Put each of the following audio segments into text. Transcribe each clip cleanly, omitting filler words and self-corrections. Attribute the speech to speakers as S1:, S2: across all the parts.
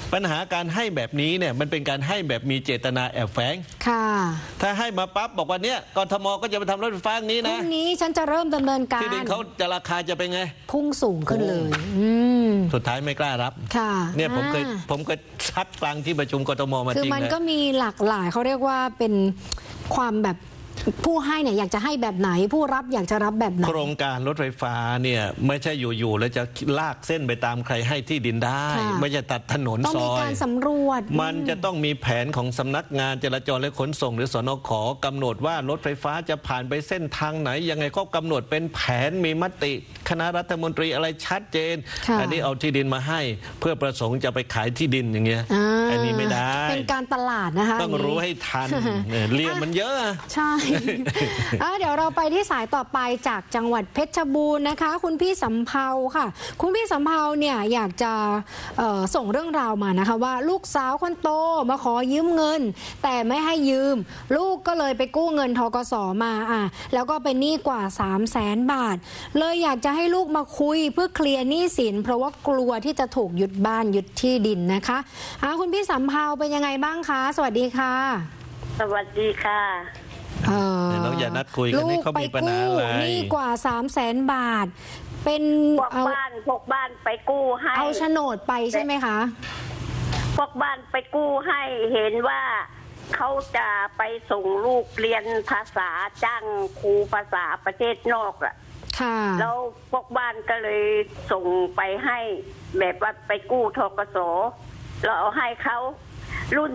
S1: ปัญหาการให้แบบนี้เนี่ยมันเป็นการให้แบบมีเจตนาแอบแฝง
S2: ค่ะ
S1: ถ้าให้มาปั๊บบอกว่าเนี้ยกทมก็จะไปทำรถไฟฟ้านี้นะ
S2: พรุ่งนี้ฉันจะเริ่มดำเนินการ
S1: ที่ดินเขาจะราคาจะเป็นไง
S2: พุ่งสูงขึ้นเลย
S1: สุดท้ายไม่กล้ารับ
S2: ค่ะ
S1: เนี่ยผมเคยชักกลางที่ประชุมกทมมาจริงนะ
S2: คือมันก็มีหลากหลายเขาเรียกว่าเป็นความแบบผู้ให้เนี่ยอยากจะให้แบบไหนผู้รับอยากจะรับแบบไหน
S1: โครงการรถไฟฟ้าเนี่ยไม่ใช่อยู่ๆแล้วจะลากเส้นไปตามใครให้ที่ดินได้ไม่ใช่ตัดถนนซอย
S2: ต้องมีการสำรวจ
S1: มันจะต้องมีแผนของสำนักงานจราจรและขนส่งหรือสนข.กำหนดว่ารถไฟฟ้าจะผ่านไปเส้นทางไหนยังไงก็กำหนดเป็นแผนมีมติคณะรัฐมนตรีอะไรชัดเจนอันนี้เอาที่ดินมาให้เพื่อประสงค์จะไปขายที่ดินอย่างเงี้ยอันนี้ไม่ได้
S2: เป็นการตลาดนะคะ
S1: ต้องรู้ให้ทันเรียนมันเยอะ
S2: ใช่เดี๋ยวเราไปที่สายต่อไปจากจังหวัดเพชรบูรณ์นะคะคุณพี่สำเภาค่ะคุณพี่สำเภาเนี่ยอยากจะส่งเรื่องราวมานะคะว่าลูกสาวคนโตมาขอยืมเงินแต่ไม่ให้ยืมลูกก็เลยไปกู้เงินธกส.มาแล้วก็เป็นหนี้กว่า 300,000 บาทเลยอยากจะให้ลูกมาคุยเพื่อเคลียร์หนี้สินเพราะว่ากลัวที่จะถูกยึดบ้านยึดที่ดินนะคะคุณพี่สำเภาเป็นยังไงบ้างคะสวัสดีค่ะ
S3: สวัสดีค่ะ
S1: น้องอย่านัดคุยกันให้เขามีปัญหาอะไร
S2: นี่กว่า 300,000 บาทเป็น
S3: พวกบ้านไปกู้ให้
S2: เอาโฉนดไปใช่ไหมคะ
S3: พวกบ้านไปกู้ให้เห็นว่าเขาจะไปส่งลูกเรียนภาษาจ้างครูภาษาประเทศนอก
S2: ค่ะ
S3: แล้วพวกบ้านก็เลยส่งไปให้แบบว่าไปกู้ธกส.เราเอาให้เขารุ่น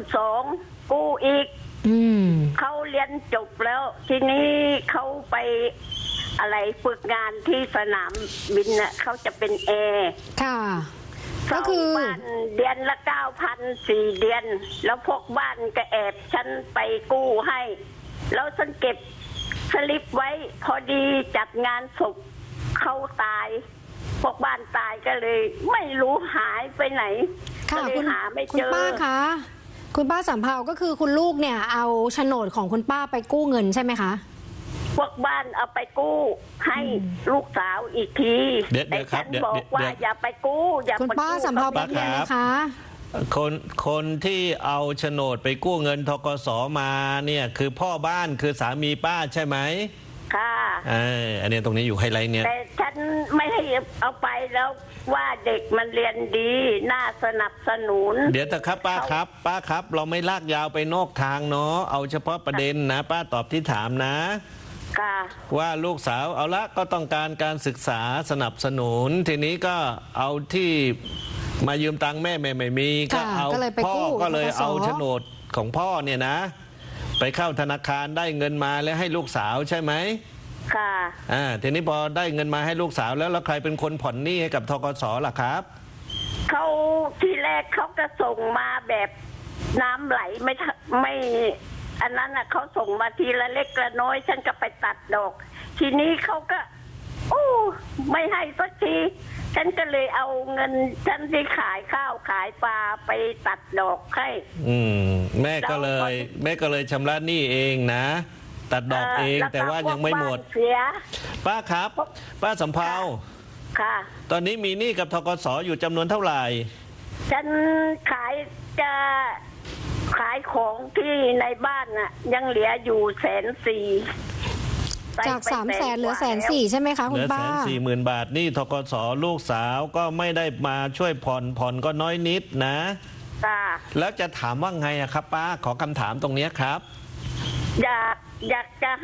S3: 2กู้อีกเขาเรียนจบแล้วทีนี้เขาไปอะไรฝึกงานที่สนามบินเขาจะเป็นแอร์
S2: ค่ะก็คือ
S3: บ้านเดือนละ 9,000 4 เดือนแล้วพวกบ้านก็แอบฉันไปกู้ให้แล้วฉันเก็บสลิปไว้พอดีจัดงานศพเขาตายพวกบ้านตายก็เลยไม่รู้หายไปไหนก็เลยหาไม่เจอ
S2: คุณป้าคะคุณป้าสำเภาก็คือคุณลูกเนี่ยเอาโฉนดของคุณป้าไปกู้เงินใช่ไหมคะ
S3: พวกบ้านเอาไปกู้ให้ลูกสาวอีกทีแต่ฉันบอกว่าอย่าไปกู้อย่าไปกู้
S2: คุณป้าสำเภาเป็นยังไงคะ
S1: คนที่เอาโฉนดไปกู้เงินธกส.มาเนี่ยคือพ่อบ้านคือสามีป้าใช่ไหม
S3: ค่ะ
S1: อันนี้ตรงนี้อยู่ไฮไลท์เนี่ย
S3: แต่ฉันไม่ให้เอาไปแล้วว่าเด็กมันเรียนดีน่าสนับสนุน
S1: เดี๋ยวแต่ครับป้าครับเราไม่ลากยาวไปนอกทางเนาะเอาเฉพาะประเด็นนะป้าตอบที่ถามนะว่าลูกสาวเอาละก็ต้องการศึกษาสนับสนุนทีนี้ก็เอาที่มายืมตังค์แม่ไม่มีก็เอาพ่อก็เลยเอาโฉนดของพ่อเนี่ยนะไปเข้าธนาคารได้เงินมาแล้วให้ลูกสาวใช่ไหม
S3: ค่ะ
S1: ทีนี้พอได้เงินมาให้ลูกสาวแล้วใครเป็นคนผ่อนหนี้ให้กับธกส.ล่ะครับ
S3: เขาทีแรกเขาจะส่งมาแบบน้ำไหลไม่อันนั้นเขาส่งมาทีละเล็กละน้อยฉันก็ไปตัดดอกทีนี้เขาก็ไม่ให้สักทีฉันก็เลยเอาเงินฉันที่ขายข้าวขายปลาไปตัดดอกให้
S1: แม่ก็เลยชำระหนี้เองนะตัดดอกเองแต่ว่ายังไม่หมดป้าครับป้าสำเภา
S3: ค่ะ
S1: ตอนนี้มีหนี้กับธกส.อยู่จำนวนเท่าไหร่
S3: ฉันขายของที่ในบ้านยังเหลืออยู่140,000
S2: จาก300,000เหลือ140,000ใช่ไหมคะคุณป้า
S1: 140,000 บาทนี่ธกส.ลูกสาวก็ไม่ได้มาช่วยผ่อนก็น้อยนิดนะแล้วจะถามว่าไงครับป้าขอคำถามตรงนี้ครับ
S3: อยากจะ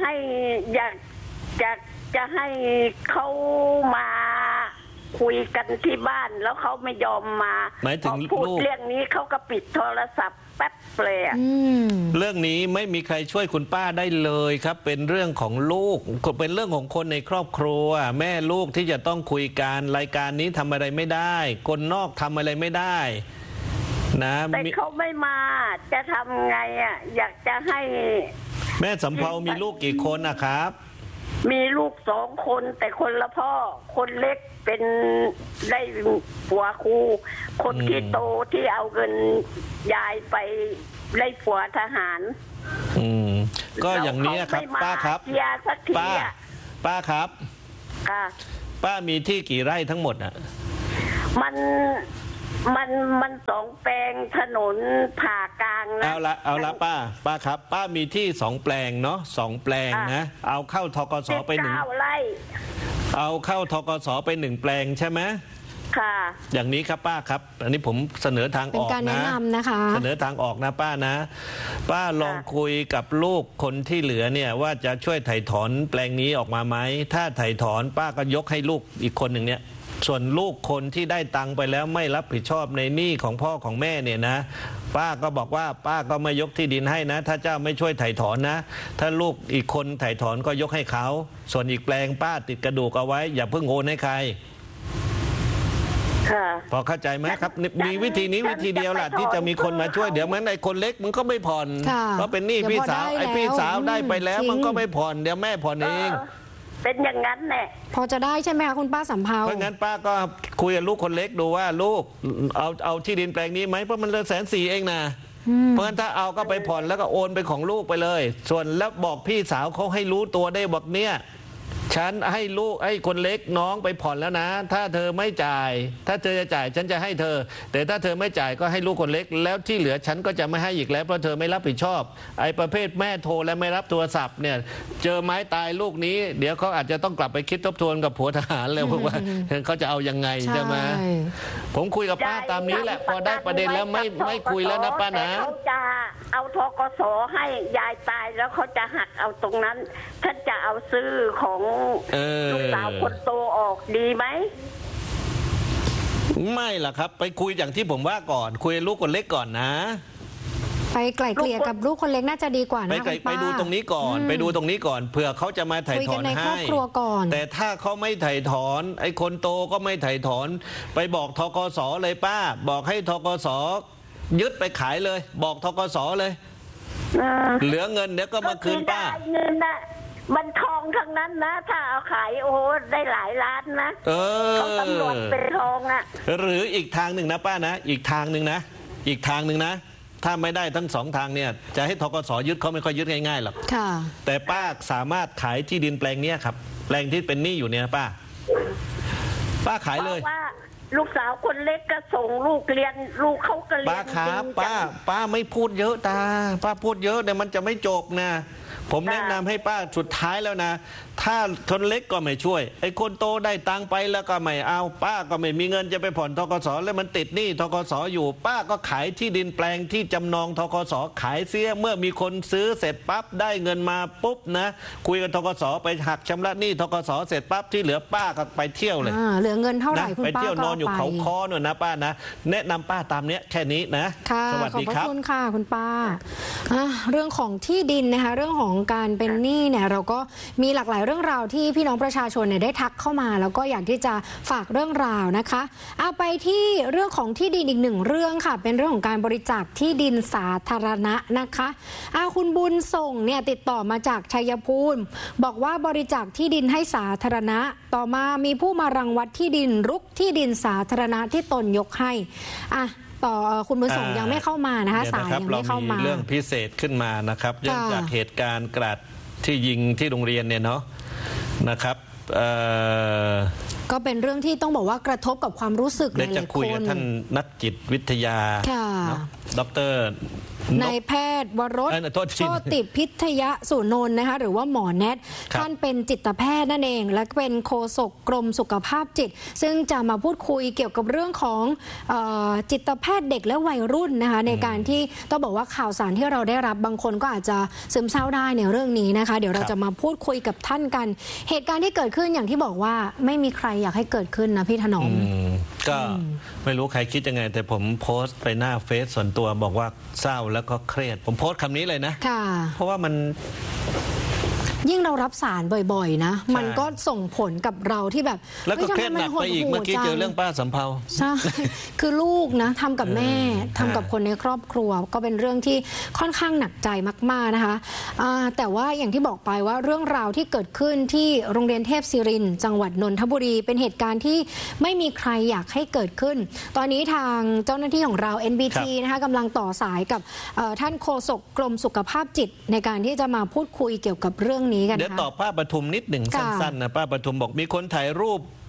S3: ให้เขามาคุยกันที่บ้านแล้วเขาไม่ยอมมา
S1: หมายถึง
S3: พูดเรื่องนี้เขาก็ปิดโทรศัพท์แป๊บเลย
S1: เรื่องนี้ไม่มีใครช่วยคุณป้าได้เลยครับเป็นเรื่องของลูกเป็นเรื่องของคนในครอบครัวแม่ลูกที่จะต้องคุยกันรายการนี้ทำอะไรไม่ได้คนนอกทำอะไรไม่ได้นะ
S3: แต่เขาไม่มาจะทำไงอยากจะให้
S1: แม่สำเภามีลูกกี่คนนะครับ
S3: มีลูก2 คนแต่คนละพ่อคนเล็กเป็นได้ผัวครูคนที่โตที่เอาเงินยายไปได้ผัวทหาร
S1: ก็อย่างนี้ครับป้าครับป้าครับ
S3: ค่ะ
S1: ป้ามีที่กี่ไร่ทั้งหมดอ่ะ
S3: มันมันสองแปลงถนนผ่ากลางนะ
S1: เอาละป้าครับป้ามีที่2 แปลงเนาะ2 แปลงนะเอาเข้าทกสไป1
S3: ไร่
S1: เอาเข้าทกสไป1 แปลงใช่ไหม
S3: ค่ะ
S1: อย่างนี้ครับป้าครับอันนี้ผมเสนอทางออกนะเป็น
S2: การแนะนำนะคะ
S1: เสนอทางออกนะป้านะป้าลองคุยกับลูกคนที่เหลือเนี่ยว่าจะช่วยไถ่ถอนแปลงนี้ออกมาไหมถ้าไถ่ถอนป้าก็ยกให้ลูกอีกคนหนึ่งเนี่ยส่วนลูกคนที่ได้ตังค์ไปแล้วไม่รับผิดชอบในหนี้ของพ่อของแม่เนี่ยนะป้าก็บอกว่าป้าก็ไม่ยกที่ดินให้นะถ้าเจ้าไม่ช่วยไถ่ถอนนะถ้าลูกอีกคนไถ่ถอนก็ยกให้เขาส่วนอีกแปลงป้าติดกระดูกเอาไว้อย่าเพิ่งโอนให้ใครพอเข้าใจไหมครับมีวิธีนี้วิธีเดียวแหละที่จะมีคนมาช่วยเดี๋ยวมันไอ้คนเล็กมันก็ไม่ผ่อนเพราะเป็นหนี้พี่สาวไอ้พี่สาวได้ไปแล้วมันก็ไม่ผ่อนเดี๋ยวแม่ผ่อนเอง
S3: เป็นอย่างนั้นแหละ
S2: พอจะได้ใช่ไหมคะคุณป้าสำเภา
S1: เพราะงั้นป้าก็คุยกับลูกคนเล็กดูว่าลูกเอาที่ดินแปลงนี้ไหมเพราะมันเลย140,000เองนะเพราะงั้นถ้าเอาก็ไปผ่อนแล้วก็โอนไปของลูกไปเลยส่วนแล้วบอกพี่สาวเขาให้รู้ตัวได้บอกเนี่ยฉันให้ลูกให้คนเล็กน้องไปผ่อนแล้วนะถ้าเธอไม่จ่ายถ้าเธอจะจ่ายฉันจะให้เธอแต่ถ้าเธอไม่จ่ายก็ให้ลูกคนเล็กแล้วที่เหลือฉันก็จะไม่ให้อีกแล้วเพราะเธอไม่รับผิดชอบไอ้ประเภทแม่โทรและไม่รับโทรศัพท์เนี่ยเจอไม้ตายลูกนี้เดี๋ยวเขาอาจจะต้องกลับไปคิดทบทวนกับผัวทหารเลยว่าเขาจะเอายังไงใช่ไหมผมคุยกับป้าตามนี้แหละพอได้ประเด็นแล้วไม่คุยแล้วนะป้านะ
S3: เขาจะเอาทกสให้ยายตายแล้วเขาจะหักเอาตรงนั้นฉันจะเอาซื้อของลูกสาวคนโตออกดีไหม
S1: ไม่ล่ะครับไปคุยอย่างที่ผมว่าก่อนคุยลูกคนเล็กก่อนนะ
S2: ไปไกล่เกลี่ยกับลูกคนเล็กน่าจะดีกว่านะ
S1: ไปดูตรงนี้ก่อนไปดูตรงนี้ก่อนเผื่อเขาจะมาไถ่ถอนให้แต่ถ้าเขาไม่ไถ่ถอนไอ้คนโตก็ไม่ไถ่ถอนไปบอกธกสเลยป้าบอกให้ธกสยึดไปขายเลยบอกธกสเลยเหลือเงินเดี๋ยวก็มาคืนป้า
S3: เงินน่ะมันทองทั้งนั้นนะถ้าเอาขายโอ้ได้หลายล้านนะเขาตำรวจเป็นทองอ่ะ
S1: หรืออีกทางหนึ่งนะป้านะอีกทางหนึ่งนะถ้าไม่ได้ทั้ง2 ทางเนี่ยจะให้ธกสยึดเขาไม่ค่อยยึดง่ายๆหรอกแต่ป้าสามารถขายที่ดินแปลงนี้ครับแปลงที่เป็นหนี้อยู่เนี่ยป้าขายเลย
S3: ลูกสาวคนเล็กก็ส่งลูกเรียนลูกเขาก็เรียน
S1: ป้าครับป้าไม่พูดเยอะป้าพูดเยอะเนี่ยมันจะไม่จบนะผมแนะนำให้ป้าสุดท้ายแล้วนะถ้าคนเล็กก็ไม่ช่วยไอ้คนโตได้ตังไปแล้วก็ไม่เอาป้าก็ไม่มีเงินจะไปผ่อนธกสแล้วมันติดหนี้ธกสอยู่ป้าก็ขายที่ดินแปลงที่จำนองธกสขายเสียเมื่อมีคนซื้อเสร็จปั๊บได้เงินมาปุ๊บนะคุยกับธกสไปหักชำระหนี้ธกสเสร็จปั๊บที่เหลือป้าก็ไปเที่ยวเลย
S2: เหลือเงินเท่าไหร่คุณป้า
S1: ไปเที่ยวนอนอยู่เขาคอหน่อยนะป้านะแนะนำป้าตามเนี้ยแค่นี้นะ
S2: สวัสดีครับขอบคุณค่ะคุณป้าเรื่องของที่ดินนะคะเรื่องของการเป็นหนี้เนี่ยเราก็มีหลากหลายเรื่องราวที่พี่น้องประชาชนเนี่ยได้ทักเข้ามาแล้วก็อยากที่จะฝากเรื่องราวนะคะเอาไปที่เรื่องของที่ดินอีก1 เรื่องค่ะเป็นเรื่องของการบริจาคที่ดินสาธารณะนะคะคุณบุญส่งเนี่ยติดต่อมาจากชัยภูมิบอกว่าบริจาคที่ดินให้สาธารณะต่อมามีผู้มารังวัดที่ดินรุกที่ดินสาธารณะที่ตนยกให้ต่อคุณบุญส่งยังไม่เข้ามานะคะสายยังไม่เข้ามา
S1: เรื่องพิเศษขึ้นมานะครับเรื่องจากเหตุการณ์กราดที่ยิงที่โรงเรียนเนี่ยเนาะนะครับ
S2: ก็เป็นเรื่องที่ต้องบอกว่ากระทบกับความรู้สึกหลายๆคน
S1: จะคุยกับท่านนักจิตวิทยาดร.
S2: นายแพทย์วรสโชติพิทยสุนนท์นะคะหรือว่าหมอแนทท่านเป็นจิตแพทย์นั่นเองและเป็นโฆษกกรมสุขภาพจิตซึ่งจะมาพูดคุยเกี่ยวกับเรื่องของจิตแพทย์เด็กและวัยรุ่นนะคะในการที่ต้องบอกว่าข่าวสารที่เราได้รับบางคนก็อาจจะซึมเศร้าได้ในเรื่องนี้นะคะเดี๋ยวเราจะมาพูดคุยกับท่านกันเหตุการณ์ที่เกิดขึ้นอย่างที่บอกว่าไม่มีใครอยากให้เกิดขึ้นนะพี่ถนอม
S1: ก็ไม่รู้ใครคิดยังไงแต่ผมโพสต์ไปหน้าเฟซส่วนตัวบอกว่าเศร้าแล้วก็เครียดผมโพสต์คำนี้เลยนะเพราะว่ามัน
S2: ยิ่งเรารับสารบ่อยๆนะมันก็ส่งผลกับเราที่แบบ
S1: แล้วก็เครียดหนักไปอีกเมื่อกี้เจอเรื่องป้าสำเภา
S2: ใช่คือลูกนะทำกับแม่ทำกับคนในครอบครัวก็เป็นเรื่องที่ค่อนข้างหนักใจมากๆนะคะแต่ว่าอย่างที่บอกไปว่าเรื่องราวที่เกิดขึ้นที่โรงเรียนเทพศิรินทร์จังหวัดนนทบุรีเป็นเหตุการณ์ที่ไม่มีใครอยากให้เกิดขึ้นตอนนี้ทางเจ้าหน้าที่ของเรา NBT นะคะกำลังต่อสายกับท่านโฆษกกรมสุขภาพจิตในการที่จะมาพูดคุยเกี่ยวกับเรื่องนี้กัน
S1: เดี๋ยวตอบป้าปทุมนิดหนึ่งสั้นๆนะป้าปทุมบอกมีคนถ่ายรูป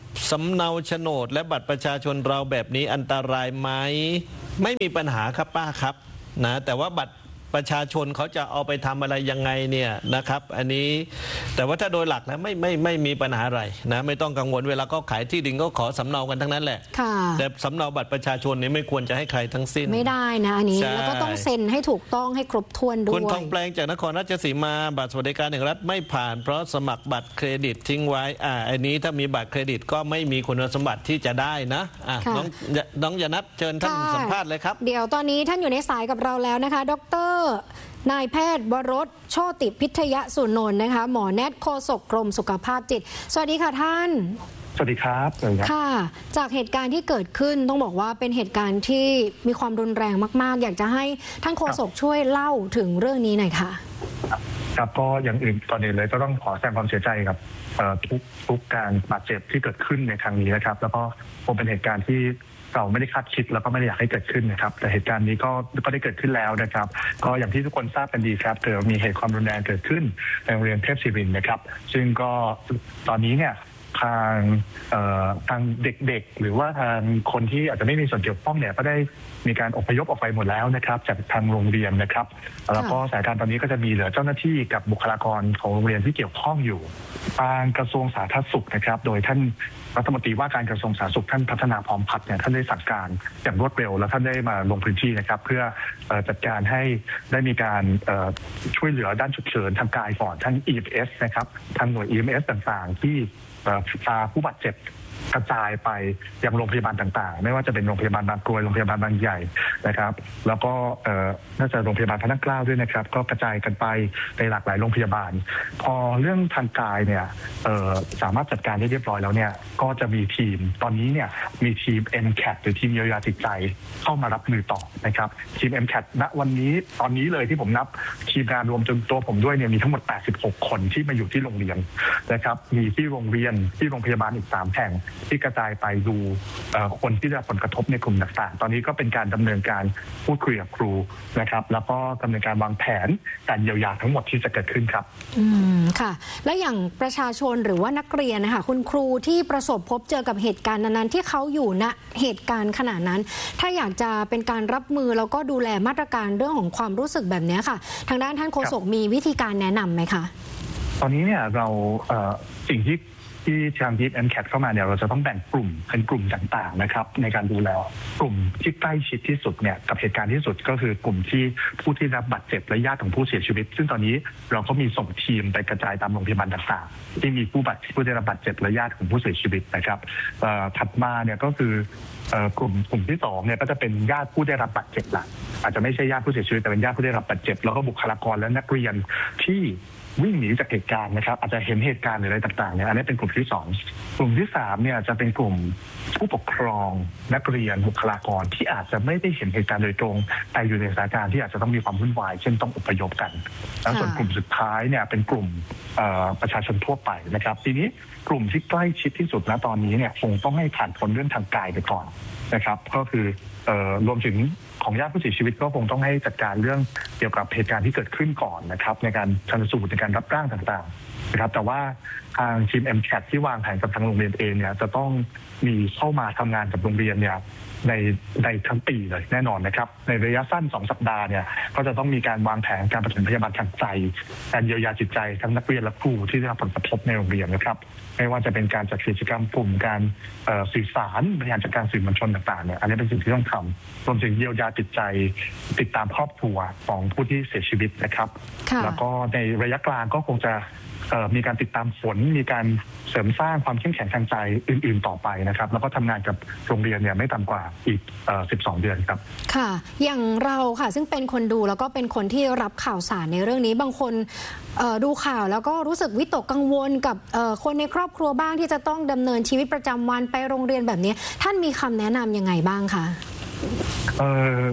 S1: สำเนาโฉนดและบัตรประชาชนเราแบบนี้อันตรายไหมไม่มีปัญหาครับป้าครับนะแต่ว่าบัตรประชาชนเขาจะเอาไปทำอะไรยังไงเนี่ยนะครับอันนี้แต่ว่าถ้าโดยหลักนะไม่มีปัญหาอะไรนะไม่ต้องกังวลเวลาก็ขายที่ดินก็ขอสำเนากันทั้งนั้นแหละแต่สำเนาบัตรประชาชนนี่ไม่ควรจะให้ใครทั้งสิ้น
S2: ไม่ได้นะอันนี้แล้วก็ต้องเซ็นให้ถูกต้องให้ครบถ้วนด้วย
S1: คุณทองแปลงจากนครราชสีมาบัตรสวัสดิการแห่งรัฐไม่ผ่านเพราะสมัครบัตรเครดิตทิ้งไว้อันนี้ถ้ามีบัตรเครดิตก็ไม่มีคุณสมบัติที่จะได้นะน้องยนัทเชิญท่านสัมภาษณ์เลยครับ
S2: เดี๋ยวตอนนี้ท่านอยู่ในสายกับเราแล้วนะคะดร.นายแพทย์วรสโชติพิทยสุนนท์นะคะหมอแนทโฆษกกรมสุขภาพจิตสวัสดีค่ะท่าน
S4: สวัสดีครับ
S2: ค่ะจากเหตุการณ์ที่เกิดขึ้นต้องบอกว่าเป็นเหตุการณ์ที่มีความรุนแรงมากๆอยากจะให้ท่านโฆษกช่วยเล่าถึงเรื่องนี้หน่อยค่ะ
S4: ครับก็อย่างอื่นก่อนอื่นเลยก็ต้องขอแสดงความเสียใจกับทุกการบาดเจ็บที่เกิดขึ้นในครั้งนี้นะครับแล้วก็คงเป็นเหตุการณ์ที่เราไม่ได้คาดคิดแล้วก็ไม่ได้อยากให้เกิดขึ้นนะครับแต่เหตุการณ์นี้ก็ได้เกิดขึ้นแล้วนะครับก็อย่างที่ทุกคนทราบกันดีครับเกิดมีเหตุความรุนแรงเกิดขึ้นในโรงเรียนเทพศิรินทร์นะครับซึ่งก็ตอนนี้เนี่ยทางเด็กๆหรือว่าทางคนที่อาจจะไม่มีส่วนเกี่ยวข้องเนี่ยก็ได้มีการอพยพออกไปหมดแล้วนะครับจากทางโรงเรียนนะครับแล้วก็สถานการณ์ตอนนี้ก็จะมีเหลือเจ้าหน้าที่กับบุคลากรของโรงเรียนที่เกี่ยวข้องอยู่ทางกระทรวงสาธารณสุขนะครับโดยท่านรัฐมนตรีว่าการกระทรวงสาธารณสุขท่านพัฒนาพร้อมพัฒน์เนี่ยท่านได้สั่งการอย่างรวดเร็วแล้วท่านได้มาลงพื้นที่นะครับเพื่อจัดการให้ได้มีการช่วยเหลือด้านฉุกเฉินทางกายก่อนทั้ง EMS นะครับทางหน่วย EMS ต่างๆที่พาผู้บาดเจ็บกระจายไปยังโรงพยาบาลต่างๆไม่ว่าจะเป็นโรงพยาบาลบางกรวยโรงพยาบาลบางใหญ่นะครับแล้วก็น่าจะโรงพยาบาลพระนั่งเกล้าด้วยนะครับก็กระจายกันไปในหลากหลายโรงพยาบาลพอเรื่องทางกายเนี่ยสามารถจัดการได้เรียบร้อยแล้วเนี่ยก็จะมีทีมตอนนี้เนี่ยมีทีม MCAT หรือทีมเยียวยาจิตใจเข้ามารับมือต่อนะครับทีม MCAT ณวันนี้ตอนนี้เลยที่ผมนับทีมงานรวมจนตัวผมด้วยเนี่ยมีทั้งหมด86คนที่มาอยู่ที่โรงเรียนนะครับมีที่โรงเรียนที่โรงพยาบาลอีก3แห่งที่กระจายไปดูคนที่ได้รับผลกระทบในกลุ่มต่างๆตอนนี้ก็เป็นการดำเนินการพูดคุยกับครูนะครับแล้วก็ดำเนินการวางแผนการเยียวยาทั้งหมดที่จะเกิดขึ้นครับ
S2: ค่ะและอย่างประชาชนหรือว่านักเรียนนะคะคุณครูที่ประสบพบเจอกับเหตุการณ์นั้นๆที่เขาอยู่ณเหตุการณ์ขณะนั้นถ้าอยากจะเป็นการรับมือแล้วก็ดูแลมาตรการเรื่องของความรู้สึกแบบนี้ค่ะทางด้านท่านโฆษกมีวิธีการแนะนำไหมคะ
S4: ตอนนี้เนี่ยเราสิ่งที่ทางทีม MCAT เข้ามาเนี่ยเราจะต้องแบ่งกลุ่มเป็นกลุ่มต่างๆนะครับในการดูแลกลุ่มที่ใกล้ชิดที่สุดเนี่ยกับเหตุการณ์ที่สุดก็คือกลุ่มที่ผู้ที่รับบาดเจ็บและญาติของผู้เสียชีวิตซึ่งตอนนี้เราก็มีส่งทีมไปกระจายตามโรงพยาบาลต่างๆที่มีผู้ได้รับบาดเจ็บและญาติของผู้เสียชีวิตนะครับถัดมาเนี่ยก็คือกลุ่มที่2เนี่ยก็จะเป็นญาติผู้ได้รับบาดเจ็บละอาจจะไม่ใช่ญาติผู้เสียชีวิตแต่เป็นญาติผู้ได้รับบาดเจ็บแล้วก็บุคลากรและนักเรียนที่วิ่งหนีจากเหตุการณ์นะครับอาจจะเห็นเหตุการณ์หรืออะไรต่างๆเนี่ยอันนี้เป็นกลุ่มที่2กลุ่มที่3เนี่ยจะเป็นกลุ่มผู้ปกครองนักเรียนบุคลากรที่อาจจะไม่ได้เห็นเหตุการณ์โดยตรงแต่อยู่ในสถานการณ์ที่อาจจะต้องมีความวุ่นวายเช่นต้องอพยพกันแล้วส่วนกลุ่มสุดท้ายเนี่ยเป็นกลุ่มประชาชนทั่วไปนะครับทีนี้กลุ่มที่ใกล้ชิดที่สุดณตอนนี้เนี่ยคงต้องให้ผ่านพ้นเรื่องทางกายไปก่อนนะครับก็คือรวมถึงของญาติผู้เสียชีวิตก็คงต้องให้จัดการเรื่องเกี่ยวกับเหตุการณ์ที่เกิดขึ้นก่อนนะครับในการชันสูตรในการรับร่างต่างๆนะครับแต่ว่าทางทีม MCAT ที่วางแผนกับทางโรงเรียนเองเนี่ยจะต้องมีเข้ามาทำงานกับโรงเรียนเนี่ยในทั้งปีเลยแน่นอนนะครับในระยะสั้น2สัปดาห์เนี่ยก็จะต้องมีการวางแผนการปฐมพยาบาลทางใจการเยียวยาจิตใจทั้งนักเรียนและครูที่ได้รับผลกระทบในโรงเรียนนะครับไม่ว่าจะเป็นการจัดกิจกรรมกลุ่มการสื่อสารบริหารจัดการสื่อมวลชนต่างๆเนี่ยอันนี้เป็นสิ่งที่ต้องทำรวมถึงเยียวยาจิตใจติดตามครอบครัวของผู้ที่เสียชีวิตนะครับแล้วก็ในระยะกลางก็คงจะมีการติดตามผลมีการเสริมสร้างความเข้มแข็งทางใจอื่นๆต่อไปนะครับแล้วก็ทำงานกับโรงเรียนเนี่ยไม่ต่ำกว่าอีก12 เดือนครับ
S2: ค่ะอย่างเราค่ะซึ่งเป็นคนดูแล้วก็เป็นคนที่รับข่าวสารในเรื่องนี้บางคนดูข่าวแล้วก็รู้สึกวิตกกังวลกับคนในครอบครัวบ้างที่จะต้องดำเนินชีวิตประจำวันไปโรงเรียนแบบนี้ท่านมีคำแนะนำยังไงบ้างคะ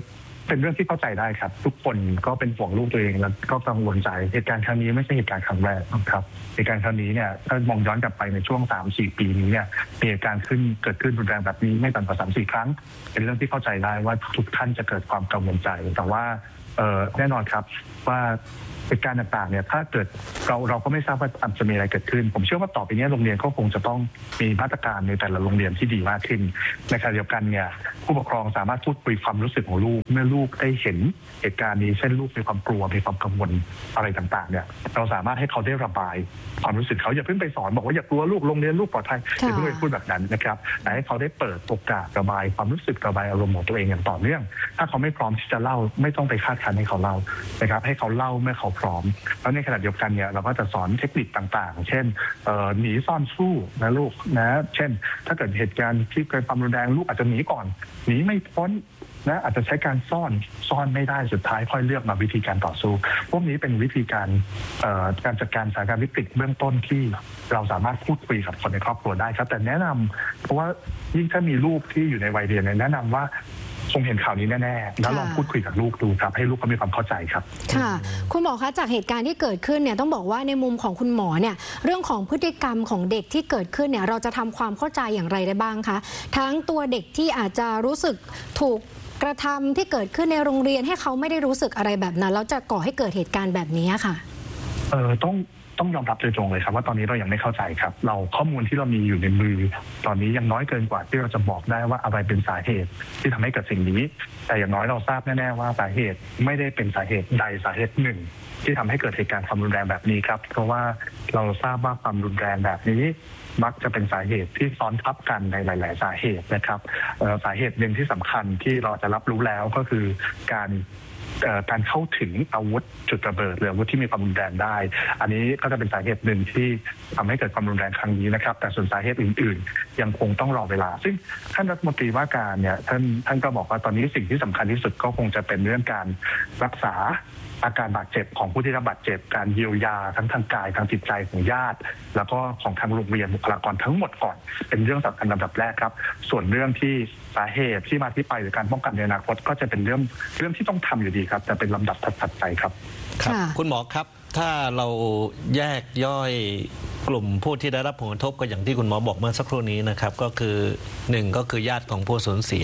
S4: เป็นเรื่องที่เข้าใจได้ครับทุกคนก็เป็นห่วงลูกตัวเองแล้วก็กังวลใจเหตุการณ์ครั้งนี้ไม่ใช่เหตุการณ์ครั้งแรกครับเหตุการณ์ครั้งนี้เนี่ยถ้ามองย้อนกลับไปในช่วง 3-4 ปีนี้เนี่ยมีเหตุการณ์เกิดขึ้นรุนแรงแบบนี้ไม่ต่ำกว่า 3-4 ครั้งเป็นเรื่องที่เข้าใจได้ว่าทุกท่านจะเกิดความกังวลใจแต่ว่าแน่นอนครับว่าเหตุการณ์ต่างๆเนี่ยถ้าเกิดเราก็ไม่ทราบว่าจะมีอะไรเกิดขึ้นผมเชื่อว่าต่อไปนี้โรงเรียนก็คงจะต้องมีมาตรการในแต่ละโรงเรียนที่ดีมากขึ้นในขณะเดียวกันเนี่ยผู้ปกครองสามารถพูดคุยความรู้สึกของลูกเมื่อลูกได้เห็นเหตุการณ์นี้เช่นลูกมีความกลัวมีความกังวลอะไรต่างๆเนี่ยเราสามารถให้เขาได้ระบายความรู้สึกเขาอย่าเพิ่งไปสอนบอกว่าอย่ากลัวลูกโรงเรียนลูกปลอดภัยอย่าเพิ่งไปพูดแบบนั้นนะครับแต่ให้เขาได้เปิดโอกาสระบายความรู้สึกระบายอารมณ์ของตัวเองอย่างต่อเนื่องถ้าเขาไม่พร้อมที่จะเล่าไม่ต้องไปคาดคั้นให้เขาเล่านะครับให้เขาเล่าเมื่อเขาพร้อมแล้วในขณะเดียวกันเนี่ยเราก็จะสอนเทคนิคต่างๆเช่นหนีซ่อนสู้นะลูกนะเช่นถ้าเกิดเหตุการณ์ที่เกิดความรุนแรงลูกอาจจะหนีก่อนหนีไม่พ้นนะอาจจะใช้การซ่อนไม่ได้สุดท้ายค่อยเลือกมาวิธีการต่อสู้พวกนี้เป็นวิธีการจัดการสถานการณ์วิกฤตเบื้องต้นที่เราสามารถพูดคุยกับคนในครอบครัวได้ครับแต่แนะนำเพราะว่ายิ่งถ้ามีลูกที่อยู่ในวัยเรียนแนะนำว่าคงเห็นข่าวนี้แน่ๆแล้วลองพูดคุยกับลูกดูครับให้ลูกเขามีความเข้าใจครับ
S2: ค่ะคุณหมอคะจากเหตุการณ์ที่เกิดขึ้นเนี่ยต้องบอกว่าในมุมของคุณหมอเนี่ยเรื่องของพฤติกรรมของเด็กที่เกิดขึ้นเนี่ยเราจะทำความเข้าใจอย่างไรได้บ้างคะทั้งตัวเด็กที่อาจจะรู้สึกถูกกระทำที่เกิดขึ้นในโรงเรียนให้เขาไม่ได้รู้สึกอะไรแบบนั้นแล้วจะก่อให้เกิดเหตุการณ์แบบนี้ค่ะ
S4: ต้องยอมรับโดยตรงเลยครับว่าตอนนี้เรายังไม่เข้าใจครับเราข้อมูลที่เรามีอยู่ในมือตอนนี้ยังน้อยเกินกว่าที่เราจะบอกได้ว่าอะไรเป็นสาเหตุที่ทำให้เกิดสิ่งนี้แต่อย่างน้อยเราทราบแน่ๆว่าสาเหตุไม่ได้เป็นสาเหตุใดสาเหตุหนึ่งที่ทำให้เกิดเหตุการณ์ความรุนแรงแบบนี้ครับเพราะว่าเราทราบว่าความรุนแรงแบบนี้มักจะเป็นสาเหตุที่ซ้อนทับกันในหลายๆสาเหตุนะครับสาเหตุหนึ่งที่สำคัญที่เราจะรับรู้แล้วก็คือการเข้าถึงอาวุธจุดระเบิดหรืออาวุธที่มีความรุนแรงได้อันนี้ก็จะเป็นสาเหตุหนึ่งที่ทำให้เกิดความรุนแรงครั้งนี้นะครับแต่ส่วนสาเหตุอื่นๆยังคงต้องรอเวลาซึ่งท่านรัฐมนตรีว่าการเนี่ยท่านก็บอกว่าตอนนี้สิ่งที่สำคัญที่สุดก็คงจะเป็นเรื่องการรักษาอาการบาดเจ็บของผู้ที่รับบาดเจ็บการเยียวยาทั้งทางกายทางจิตใจของญาติแล้วก็ของทางโรงเรียนบุคลากรทั้งหมดก่อนเป็นเรื่องสำคัญลำดับแรกครับส่วนเรื่องที่สาเหตุที่มาที่ไปหรือการป้องกันในอนาคตก็จะเป็นเรื่องที่ต้องทำอยู่ดีครับแต่เป็นลำดับถัดไปครับ
S1: คุณหมอครับถ้าเราแยกย่อยกลุ่มผู้ที่ได้รับผลกระทบก็อย่างที่คุณหมอบอกเมื่อสักครู่นี้นะครับก็คือ1ก็คือญาติของผู้สูญเสีย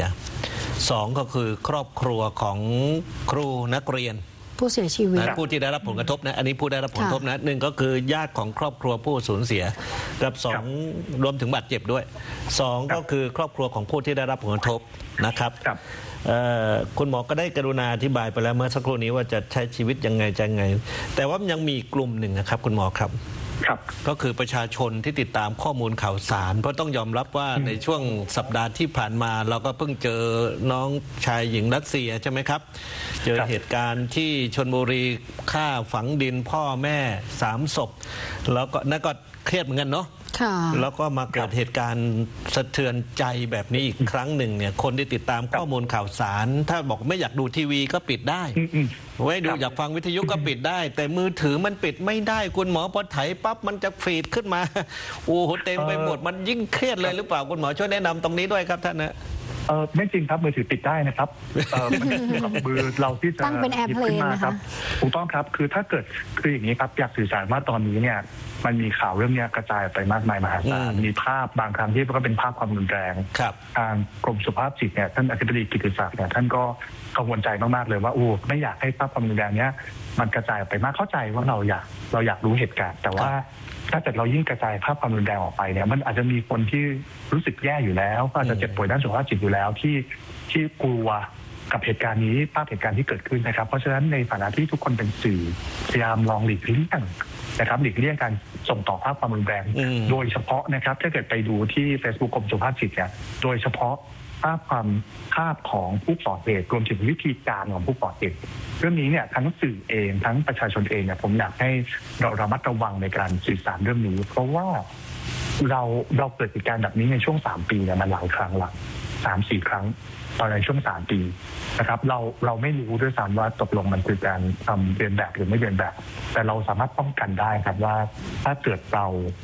S1: 2ก็คือครอบครัวของครูนักเรียน
S2: ผู้เสียชีวิต
S1: ผู้ที่ได้รับผลกระทบนะอันนี้ผู้ได้รับผลกระทบนะ1ก็คือญาติของครอบครัวผู้สูญเสียกับ2รวมถึงบาดเจ็บด้วย2ก็คือครอบครัวของผู้ที่ได้รับผลกระทบนะครับคุณหมอก็ได้กรุณาอธิบายไปแล้วเมื่อสักครู่นี้ว่าจะใช้ชีวิตยังไงแต่ว่ายังมีกลุ่มหนึ่งนะครับคุณหมอครับก็คือประชาชนที่ติดตามข้อมูลข่าวสารเพราะต้องยอมรับว่าในช่วงสัปดาห์ที่ผ่านมาเราก็เพิ่งเจอน้องชายหญิงรัสเซียใช่ไหมครับเจอเหตุการณ์ที่ชลบุรีฆ่าฝังดินพ่อแม่3 ศพแล้วก็นั่นก็เครียดเหมือนกันเนาะแล้วก็มาเกิดเหตุการณ์สะเทือนใจแบบนี้อีกครั้งหนึ่งเนี่ยคนที่ติดตามข้อมูลข่าวสารถ้าบอกไม่อยากดูทีวีก็ปิดได้ไว้ดูอยากฟังวิทยุก็ปิดได้แต่มือถือมันปิดไม่ได้คุณหมอพอไถปั๊บมันจะฟีดขึ้นมาโอ้โหเต็มไปหมดมันยิ่งเครียดเลยหรือเปล่าคุณหมอช่วยแนะนำตรงนี้ด้วยครับท่านนะ
S4: ไม่จริงครับมือถือปิดได้นะครับมันอยู่กับมือเราที่จะ
S2: ตั้งเป็นแอร์เพลย์
S4: นะครับถูกต้องครับคือถ้าเกิดคืออย่างนี้ครับอยากสื่อสารว่าตอนนี้เนี่ยมันมีข่าวเรื่องนี้กระจายไปมากมายมหาศาลมีภาพบางครั้งที่ก็เป็นภาพความรุนแรงทางกรมสุขภาพจิตเนี่ยท่านอธิบดีกิติศักดิ์เนี่ยท่านก็กังวลใจมากๆเลยว่าไม่อยากให้ภาพความรุนแรงเนี้ยมันกระจายไปมากเข้าใจว่าเราอยากรู้เหตุการณ์แต่ว่าถ้าเกิดเรายิ่งกระจายภาพความรุนแรงออกไปเนี่ยมันอาจจะมีคนที่รู้สึกแย่อยู่แล้วก็อาจจะเจ็บป่วยด้านสุขภาพจิตอยู่แล้วที่กลัวกับเหตุการณ์นี้ภาพเหตุการณ์ที่เกิดขึ้นนะครับเพราะฉะนั้นในฐานะที่ทุกคนเป็นสื่อพยายามลองหลีกเลี่ยงนะครับหลีกเลี่ยงการส่งต่อภาพความรุนแรงโดยเฉพาะนะครับถ้าเกิดไปดูที่ Facebook กรมสุขภาพจิตเนี่ยโดยเฉพาะภาพของผู้ก่อเหตุรวมถึงวิธีการของผู้ก่อเหตุเรื่องนี้เนี่ยทั้งสื่อเองทั้งประชาชนเองเนี่ยผมอยากให้เราระมัดระวังในการสื่อสารเรื่องนี้เพราะว่าเราเกิดเหตุการณ์แบบนี้ในช่วง3 ปีเนี่ยมันหลายครั้งละ 3-4 ครั้งตอนในช่วง3 ปีนะครับเราไม่รู้ด้วยซ้ำว่าตกลงมันคือการทำเรียนแบบหรือไม่เรียนแบบแต่เราสามารถป้องกันได้ครับว่าถ้าเกิดเรา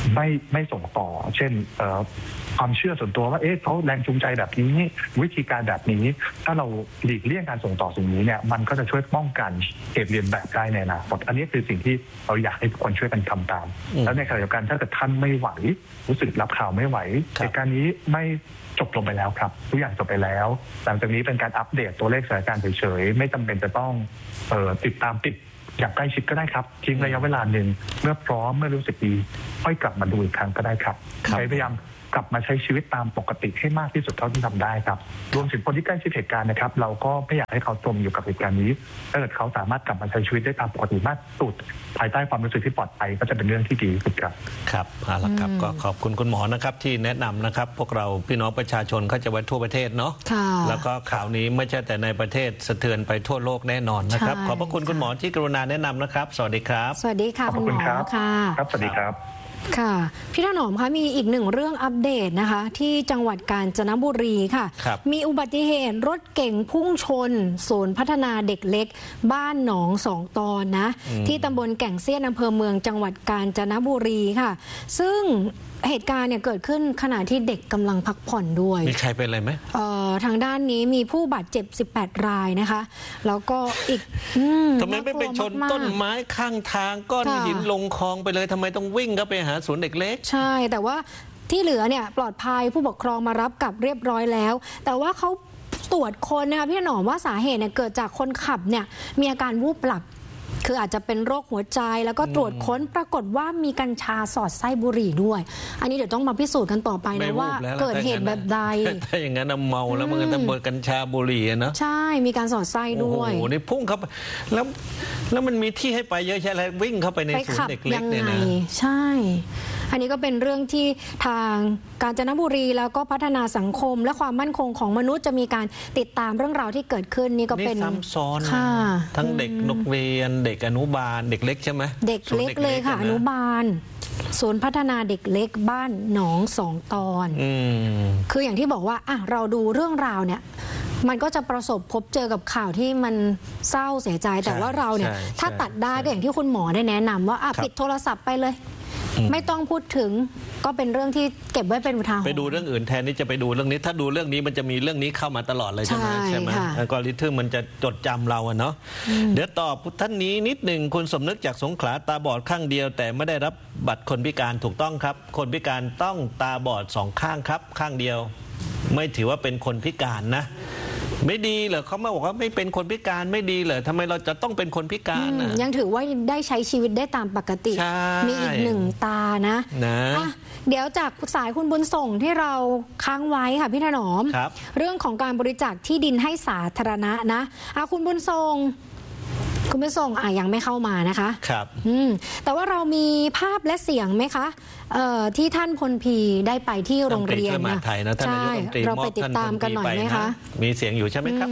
S4: ไม่ส่งต่อเช่นความเชื่อส่วนตัวว่าเขาแรงจูงใจแบบนี้วิธีการแบบนี้ถ้าเราหลีกเลี่ยงการส่งต่อสิ่งนี้เนี่ยมันก็จะช่วยป้องกันเหตุเรียนแบบได้ในอนาคตอันนี้คือสิ่งที่เราอยากให้ทุกคนช่วยกันทำตามแล้วในขณะเดียวกันถ้าเกิดท่านไม่ไหวรู้สึกรับข่าวไม่ไหวเหตุการณ์นี้ไม่จบลงไปแล้วครับทุกอย่างจบไปแล้วหลังจากนี้เป็นการอัปเดตตัวเลขสถานการณ์เฉยๆไม่จำเป็นจะต้องติดอย่างใกล้ชิดก็ได้ครับทิ้งระยะเวลาหนึ่งเมื่อพร้อมเมื่อรู้สึกดีค่อยกลับมาดูอีกครั้งก็ได้ครับพยายามกลับมาใช้ชีวิตตามปกติให้มากที่สุดเท่าที่ทำได้ครับรวมถึงคนที่ใกล้ชิดเหตุการณ์นะครับเราก็ไม่อยากให้เขาจมอยู่กับเหตุการณ์นี้ถ้าเกิดเขาสามารถกลับมาใช้ชีวิตได้ตามปกติมากสุดภายใต้ความรู้สึกที่ปลอดภัยก็จะเป็นเรื่องที่ดีสุดครับ
S1: ครับเอาละครับก็ขอบคุณคุณหมอนะครับที่แนะนำนะครับพวกเราพี่น้องประชาชนก็จะไว้ทั่วประเทศเนาะแล้วก็ข่าวนี้ไม่ใช่แต่ในประเทศสะเทือนไปทั่วโลกแน่นอนนะครับขอบพระคุณคุณหมอที่กรุณาแนะนำนะครับสวัสดีครับ
S2: สวัสดีค่ะคุณหมอค่ะ
S4: ครับสวัสดีครับ
S2: ค่ะพี่ถนอมคะมีอีกหนึ่งเรื่องอัปเดตนะคะที่จังหวัดกาญจนบุรีค่ะมีอุบัติเหตุรถเก๋งพุ่งชนศูนย์พัฒนาเด็กเล็กบ้านหนองสองตอนนะที่ตำบลแก่งเซียนอำเภอเมืองจังหวัดกาญจนบุรีค่ะซึ่งเหตุการณ์เนี่ยเกิดขึ้นขณะที่เด็กกำลังพักผ่อนด้วย
S1: มีใครเป็นอะไรไหม
S2: ทางด้านนี้มีผู้บาดเจ็บ18รายนะคะแล้วก็อีก
S1: ทำไมไม่ไปชนต้นไม้ข้างทางก้อนหินลงคลองไปเลยทำไมต้องวิ่งเข้าไปหาศูนย์เด็กเล็ก
S2: ใช่แต่ว่าที่เหลือเนี่ยปลอดภัยผู้ปกครองมารับกลับเรียบร้อยแล้วแต่ว่าเขาตรวจคนนะคะพี่หนอมว่าสาเหตุเนี่ยเกิดจากคนขับเนี่ยมีอาการวูบหลับคืออาจจะเป็นโรคหัวใจแล้วก็ตรวจค้นปรากฏว่ามีกัญชาสอดไส้บุหรี่ด้วยอันนี้เดี๋ยวต้องมาพิสูจน์กันต่อไปนะว่าเกิดเหตุแบบใด
S1: ถ้าอย่างนั้นเมาแล้วมันก็ต้องเปิดกัญชาบุหรี่นะ
S2: ใช่มีการสอดไส้ด้วย
S1: โอ้โหนี่พุ่งเข้าไปแล้วมันมีที่ให้ไปเยอะแยะเลยวิ่งเข้าไปในศูนย์เด็กเล็กเนี่ยนะ
S2: ใช่อันนี้ก็เป็นเรื่องที่ทางกาญจนบุรีแล้วก็พัฒนาสังคมและความมั่นคงของมนุษย์จะมีการติดตามเรื่องราวที่เกิดขึ้นนี่ก็เป็น
S1: ซ้ำซ้อนทั้งเด็กนักเรียนเด็กอนุบาลเด็กเล็กใช่ไหม
S2: เด็กเล็กเลยค่ะอนุบาลศูนย์พัฒนาเด็กเล็กบ้านหนองสองตอนคืออย่างที่บอกว่าเราดูเรื่องราวเนี่ยมันก็จะประสบพบเจอกับข่าวที่มันเศร้าเสียใจแต่ว่าเราเนี่ยถ้าตัดได้ก็อย่างที่คุณหมอได้แนะนำว่าปิดโทรศัพท์ไปเลยไม่ต้องพูดถึงก็เป็นเรื่องที่เก็บไว้เป็นอุทาหรณ์
S1: ไปดูเรื่องอื่นแทนที่จะไปดูเรื่องนี้ถ้าดูเรื่องนี้มันจะมีเรื่องนี้เข้ามาตลอดเลยใช่ไหมอัลกอริทึมมันจะจดจำเราเนาะเดี๋ยวตอบท่านนี้นิดหนึ่งคุณสมนึกจากสงขลาตาบอดข้างเดียวแต่ไม่ได้รับบัตรคนพิการถูกต้องครับคนพิการต้องตาบอดสองข้างครับข้างเดียวไม่ถือว่าเป็นคนพิการนะไม่ดีเหรอเขามาบอกว่าไม่เป็นคนพิการไม่ดีเหรอทำไมเราจะต้องเป็นคนพิการ
S2: ยังถือว่าได้ใช้ชีวิตได้ตามปกติมีอีกหนึ่งตานะเดี๋ยวจากสายคุณบุญส่งที่เราค้างไว้ค่ะพี่ถนอมเรื่องของการบริจาคที่ดินให้สาธารณะนะคุณบุญส่งยังไม่เข้ามานะคะ
S1: ครับ
S2: แต่ว่าเรามีภาพและเสียงไหมคะที่ท่านพลพีได้ไปที่โรงเรียน
S1: นะใช่
S2: เราไปติดตามกันหน่อยไหมคะ
S1: มีเสียงอยู่ใช่ไหมครับ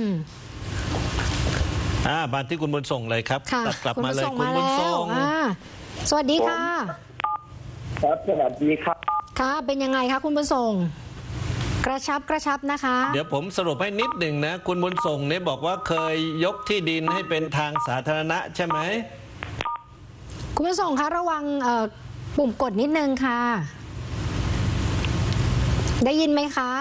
S1: มาที่คุณบุญส่งเลยครับตัดกลับมาเลยคุณบุญส่ง
S2: สวัสดีค่ะ
S5: ครับสวัสดีครับ
S2: ค่ะเป็นยังไงคะคุณบุญส่งกระชับนะคะ
S1: เดี๋ยวผมสรุปให้นิดหนึ่งนะคุณบุญส่งเนี่ยบอกว่าเคยยกที่ดินให้เป็นทางสาธารณะใช่ไหม
S2: คุณบุญส่งคะระวังปุ่มกดนิดนึงค่ะได้ยินไหมคะ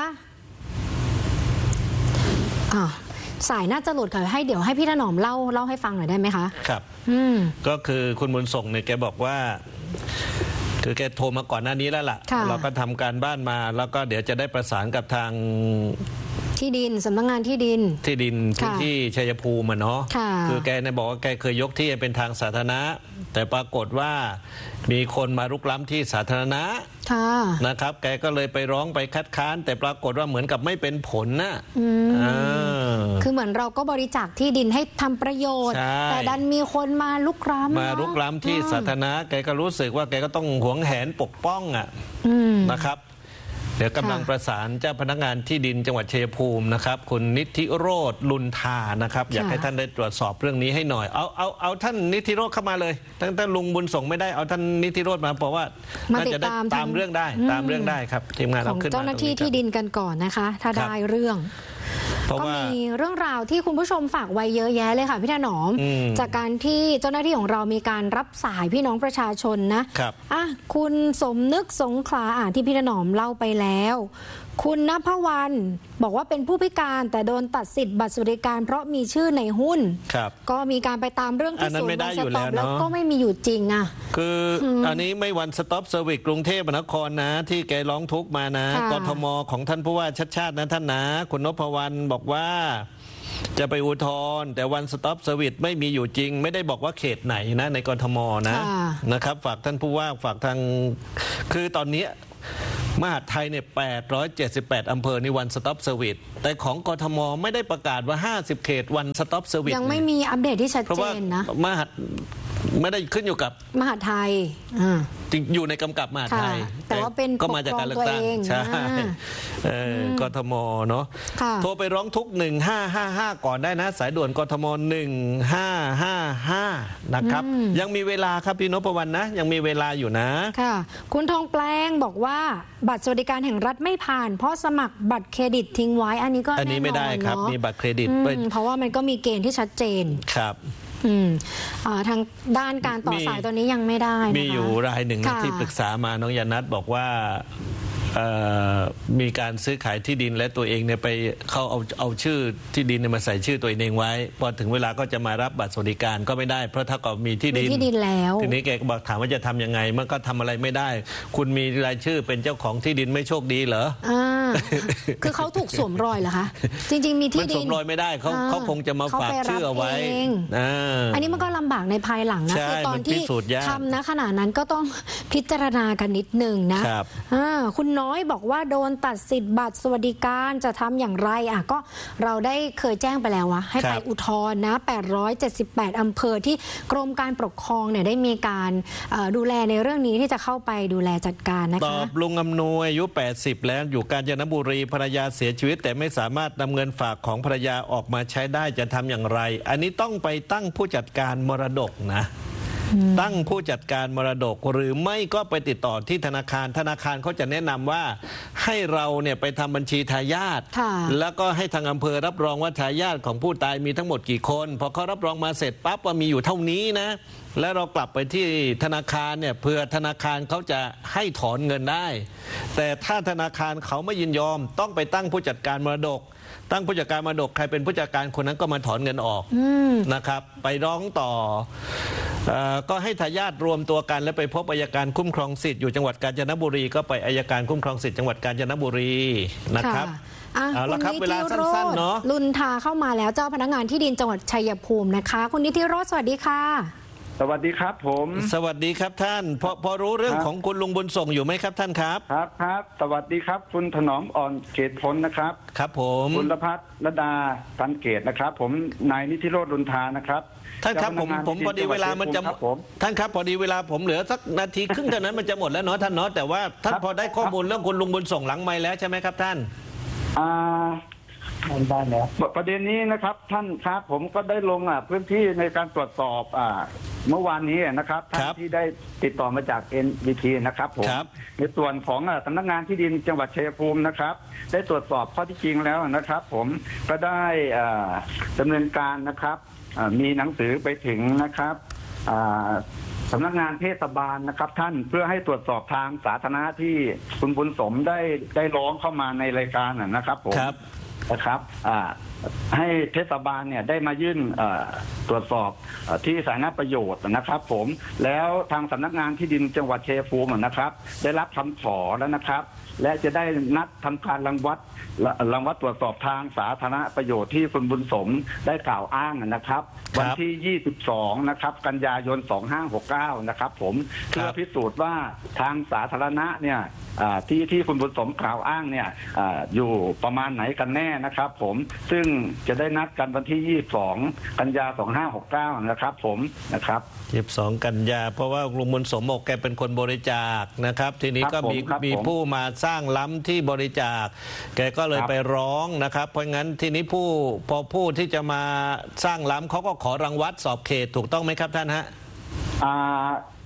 S2: สายน่าจะหลุดค่ะเดี๋ยวให้พี่ถนอมเล่าให้ฟังหน่อยได้ไหมคะ
S1: ครับก็คือคุณบุญส่งเนี่ยแกบอกว่าคือแกโทรมาก่อนหน้านี้แล้วล่ะเราก็ทำการบ้านมาแล้วก็เดี๋ยวจะได้ประสานกับทาง
S2: ที่ดินสำนักงานที่ดิน
S1: พื้นที่ชัยภูมิเนาะคือแกเนี่ยบอกว่าแกเคยยกที่เป็นทางสาธารณะแต่ปรากฏว่ามีคนมารุกล้ำที่สาธารณะนะครับแกก็เลยไปร้องไปคัดค้านแต่ปรากฏว่าเหมือนกับไม่เป็นผลนะ
S2: คือเหมือนเราก็บริจาคที่ดินให้ทำประโยชน์แต่ดันมีคนมารุกล้
S1: ำที่สาธารณะแกก็รู้สึกว่าแกก็ต้องหวงแหนปกป้องนะครับเดี๋ยวกำลังประสานเจ้าพนักงานที่ดินจังหวัดชัยภูมินะครับคุณนิธิโรจน์ลุนทานะครับอยากให้ท่านได้ตรวจสอบเรื่องนี้ให้หน่อยเอาท่านนิธิโรจน์เข้ามาเลยตั้งลุงบุญส่งไม่ได้เอาท่านนิธิโรจน์มาเพราะว่าน่าจะได้ตามเรื่องได้ครับทีมงานเราขึ้นมา
S2: เจ้าหน้าที่ที่ดินกันก่อนนะคะถ้าได้เรื่อง
S1: เพราะ
S2: ก็
S1: ว่า
S2: มีเรื่องราวที่คุณผู้ชมฝากไว้เยอะแยะเลยค่ะพี่ถนอม จากการที่เจ้าหน้าที่ของเรามีการรับสายพี่น้องประชาชนนะครับคุณสมนึกสงขลาที่พี่ถนอมเล่าไปแล้ว คุณณภวรรณบอกว่าเป็นผู้พิการแต่โดนตัดสิทธิ์บัตรสวัสดิการเพราะมีชื่อในหุ้น
S1: ครับ
S2: ก็มีการไปตามเรื่องที่ศูนย์วันสต็อปแล้วก็ไม่มีอยู่จริง
S1: คืออันนี้ไม่วันสต็อปเซอร์วิสกรุงเทพมหานครนะที่แกร้องทุกข์มานะกทมของท่านผู้ว่าชัดชาตินะท่านนะคุณนพวรรณบอกว่าจะไปอุทธรณ์แต่วันสต็อปเซอร์วิสไม่มีอยู่จริงไม่ได้บอกว่าเขตไหนนะในกทมนะครับฝากท่านผู้ว่าฝากทางคือตอนนี้มหาดไทยเนี่ย878อำเภอในวันสต็อปเซอร์วิสแต่ของกทมไม่ได้ประกาศว่า50เขตวันสต็อปเซอร์วิส
S2: ยังไม่มีอัปเดตที่ชัดเจนนะ
S1: ไม่ได้ขึ้นอยู่กับ
S2: มหาดไทย
S1: อยู่ในกำกับมหาดไทย
S2: แต่ว่าเป็น
S1: ก็มาจากการเลือกตั้งใช่กทมเนาะโทรไปร้องทุกข์1555ก่อนได้นะสายด่วนกทม1555นะครับยังมีเวลาครับพี่นพวรรณนะยังมีเวลาอยู่นะ
S2: ค่ะคุณทองแปลงบอกว่าบัตรสวัสดิการแห่งรัฐไม่ผ่านเพราะสมัครบัตรเครดิตทิ้งไว้อันนี้ก็แน่นอน
S1: อันนี้ไม่ได้ครับมีบัตรเครดิต
S2: เพราะว่ามันก็มีเกณฑ์ที่ชัดเจน
S1: ครับ
S2: ทางด้านการต่อสายตัวนี้ยังไม่ได้
S1: มีอยู่รายหนึ่งที่ปรึกษามาน้องยานัทบอกว่ามีการซื้อขายที่ดินและตัวเองเนี่ยไปเขาเอาชื่อที่ดินมาใส่ชื่อตัวเองไว้พอถึงเวลาก็จะมารับบัตรสวัสดิการก็ไม่ได้เพราะถ้าก็มีที่ดิน
S2: แล้ว
S1: ทีนี้แกก็บอกถามว่าจะทำยังไงมันก็ทำอะไรไม่ได้คุณมีรายชื่อเป็นเจ้าของที่ดินไม่โชคดีเหรอ
S2: คือเขาถูกสวมรอยเหรอคะจริงๆมีที่ดิน
S1: สวมรอยไม่ได้เขาคงจะมาฝากชื่อเอาไว้
S2: อันนี้มันก็ลำบากในภายหลังนะคือตอนที่ทำนะขณะนั้นก็ต้องพิจารณากันนิดนึงนะคุณน้อยบอกว่าโดนตัดสิทธิ์บัตรสวัสดิการจะทำอย่างไรก็เราได้เคยแจ้งไปแล้ววะให้ไปอุทธรณ์นะ878อำเภอที่กรมการปกครองเนี่ยได้มีการดูแลในเรื่องนี้ที่จะเข้าไปดูแลจัดการนะคะ
S1: ตอบลุงอำนวยอายุ80แล้วอยู่กาญจนบุรีภรรยาเสียชีวิตแต่ไม่สามารถนำเงินฝากของภรรยาออกมาใช้ได้จะทำอย่างไรอันนี้ต้องไปตั้งผู้จัดการมรดกนะตั้งผู้จัดการมรดกหรือไม่ก็ไปติดต่อที่ธนาคารเขาจะแนะนำว่าให้เราเนี่ยไปทำบัญชีทายาทแล้วก็ให้ทางอำเภอรับรองว่าทายาทของผู้ตายมีทั้งหมดกี่คนพอเขารับรองมาเสร็จปั๊บว่ามีอยู่เท่านี้นะแล้วเรากลับไปที่ธนาคารเนี่ยเพื่อธนาคารเขาจะให้ถอนเงินได้แต่ถ้าธนาคารเขาไม่ยินยอมต้องไปตั้งผู้จัดการมรดกตั้งผู้จัดการมรดกใครเป็นผู้จัดการคนนั้นก็มาถอนเงินออกนะครับไปร้องต่อก็ให้ทายาทรวมตัวกันแล้วไปพบอัยการคุ้มครองสิทธิ์อยู่จังหวัดกาญจนบุรีก็ไปอัยการคุ้มครองสิทธิ์จังหวัดกาญจนบุรีนะครับเอาละครับเวลาสั้นๆเนาะ
S2: ลุนทาเข้ามาแล้วเจ้าพนักงานที่ดินจังหวัดชัยภูมินะคะคุณนิติโรจน์สวัสดีค่ะ
S5: สวัสดีครับผม
S1: สวัสดีครับท่านพอรู้เรื่องของคุณลุงบุญส่งอยู่ไหมครับท่านครับ
S5: ครับสวัสดีครับคุณถนอมอ่อนเกตผลนะครับ
S1: ครับผม
S5: คุณรพัฒน์ระดาตันเกตนะครับผมนายนิติโรจน์ลุนทานะครับ
S1: ท่านครับผมพอดีเวลามันจะท่านครับพอดีเวลาผมเหลือสักนาทีครึ่งเท่านั้นมันจะหมดแล้วเนาะท่านเนาะแต่ว่าท่านพอได้ข้อมูลเรื่องคุณลุงบุญส่งหลังไมค์แล้วใช่ไหมครับท่าน
S5: ได้แล้วประเด็นนี้นะครับท่านครับผมก็ได้ลงพื้นที่ในการตรวจสอบเมื่อวานนี้นะครับท่านที่ได้ติดต่อมาจาก NBT นะครับผมในส่วนของสำนักงานที่ดินจังหวัดชัยภูมินะครับได้ตรวจสอบข้อที่จริงแล้วนะครับผมก็ได้ดำเนินการนะครับมีหนังสือไปถึงนะครับสำนักงานเทศบาลนะครับท่านเพื่อให้ตรวจสอบทางสาธารณะที่คุณบุญสมได้ร้องเข้ามาในรายการนะครับผมนะครับให้เทศบาลเนี่ยได้มายื่นตรวจสอบที่สาธารณประโยชน์นะครับผมแล้วทางสำนักงานที่ดินจังหวัดชัยภูมินะครับได้รับคำขอแล้วนะครับและจะได้นัดทำการรังวัดตรวจสอบทางสาธารณประโยชน์ที่คุณบุญสมได้กล่าวอ้างนะครับวันที่22นะครับกันยายน2569นะครับผมเพื่อพิสูจน์ว่าทางสาธารณะเนี่ยที่คุณบุญสมกล่าวอ้างเนี่ยอยู่ประมาณไหนกันแน่นะครับผมซึ่งจะได้นัดกันวันที่22กันยา2569นะครับผมนะครับ
S1: 22กันยาเพราะว่าลุงบุญสมบอกแกเป็นคนบริจาคนะครับทีนี้ก็มีผู้มาสร้างล้ำที่บริจาคแกก็เลยไปร้องนะครับเพราะงั้นทีนี้ผู้ที่จะมาสร้างล้ำเขาก็ขอรังวัดสอบเขตถูกต้องไหมครับท่านฮะ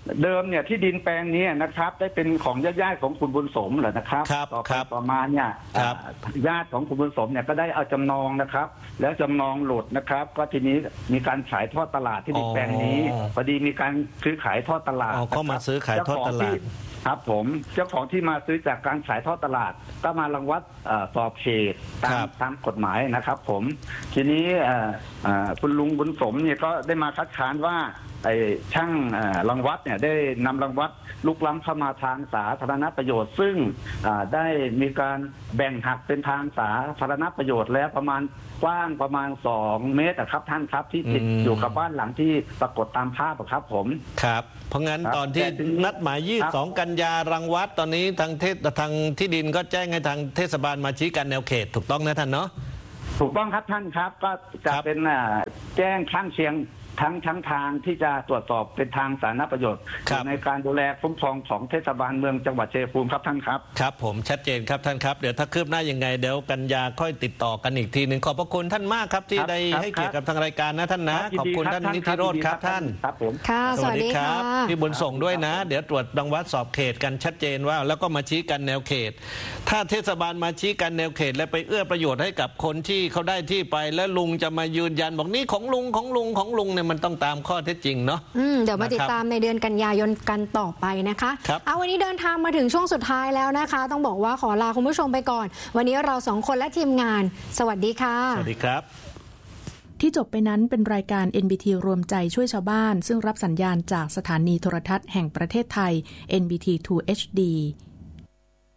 S5: เดิมเนี่ยที่ดินแปลงนี้นะครับได้เป็นของญาติของคุณบุญสมเหรอนะครับ
S1: ครับ
S5: ต่อไป
S1: ครับ
S5: ต่อมาเนี่ย
S1: ครับ
S5: ญาติของคุณบุญสมเนี่ยก็ได้เอาจำนองนะครับ แล้วจำนองหลุดนะครับ ก็ทีนี้มีการขายทอดตลาดที่ดินแปลงนี้พอดีมีการซื้อขายทอดตลาด
S1: เข้ามาซื้อขายทอดตลาด
S5: ครับผมเจ้าของที่มาซื้อจากการขายทอดตลาดก็มารังวัดสอบเขตตามกฎหมายนะครับผมทีนี้คุณลุงบุญสมเนี่ยก็ได้มาคัดค้านว่าไอ้ช่างรังวัดเนี่ยได้นำรังวัดลุกล้ำเข้ามาทางสาธารณประโยชน์ซึ่งได้มีการแบ่งหักเป็นทางสาธารณประโยชน์แล้วประมาณกว้างประมาณ2 เมตรครับท่านครับที่ติดอยู่กับบ้านหลังที่ปรากฏตามภาพครับผม
S1: ครับเพราะงั้นตอนที่นัดหมาย22 กันยารังวัดตอนนี้ทางที่ดินก็แจ้งให้ทางเทศบาลมาชี้กันแนวเขตถูกต้องนะท่านเนาะ
S5: ถูกต้องครับท่านครับก็จะเป็นแจ้งข้างเคียงทั้งทางที่จะตรวจสอบเป็นทางสาธารณประโยชน์ในการดูแลคุ้มครองของเทศบาลเมืองจังหวัดชัยภูมิครับท่านครับ
S1: ครับผมชัดเจนครับท่านครับเดี๋ยวถ้าคืบหน้ายังไงเดี๋ยวกันยาค่อยติดต่อกันอีกทีหนึ่งขอบพระคุณท่านมากครับที่ได้ให้เกียรติกับทางรายการนะท่านนะขอบคุณท่านนิติโรจน์ครับท่าน
S5: ครับผม
S2: ค่ะสวัสดีครับ
S1: พี่บุญส่งด้วยนะเดี๋ยวตรวจรังวัดสอบเขตกันชัดเจนว่าแล้วก็มาชี้กันแนวเขตถ้าเทศบาลมาชี้กันแนวเขตและไปเอื้อประโยชน์ให้กับคนที่เขาได้ที่ไปแล้วลุงจะมายืนยันบอกนี่ของลุงเนี่ยมันต้องตามข้อเท็จจริงเนาะ
S2: เดี๋ยวมาติดตามในเดือนกันยายนกันต่อไปนะคะเอาวันนี้เดินทางมาถึงช่วงสุดท้ายแล้วนะคะต้องบอกว่าขอลาคุณผู้ชมไปก่อนวันนี้เรา2 คนและทีมงานสวัสดีค่ะ
S1: สวัสดีครับ
S6: ที่จบไปนั้นเป็นรายการ NBT รวมใจช่วยชาวบ้านซึ่งรับสัญญาณจากสถานีโทรทัศน์แห่งประเทศไทย NBT 2 HD